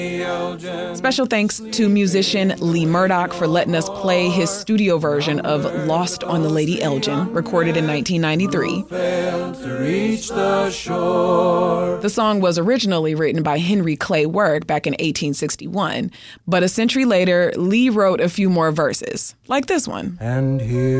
Special thanks to musician Lee Murdoch for letting us play his studio version of Lost on the Lady Elgin, recorded in 1993. The song was originally written by Henry Clay Work back in 1861, but a century later, Lee wrote a few more verses, like this one. And here